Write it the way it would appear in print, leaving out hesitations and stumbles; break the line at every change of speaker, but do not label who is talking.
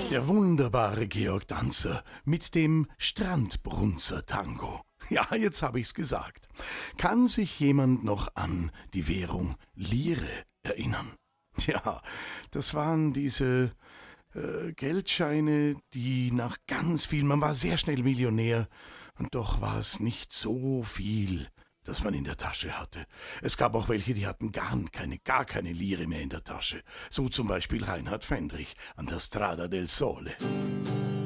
Der wunderbare Georg Danzer mit dem Strandbrunzer-Tango. Ja, jetzt habe ich's gesagt. Kann sich jemand noch an die Währung Lire erinnern? Tja, das waren diese Geldscheine, die nach ganz viel, man war sehr schnell Millionär und doch war es nicht so viel, das man in der Tasche hatte. Es gab auch welche, die hatten gar keine Lire mehr in der Tasche. So zum Beispiel Reinhard Fendrich an der Strada del Sole.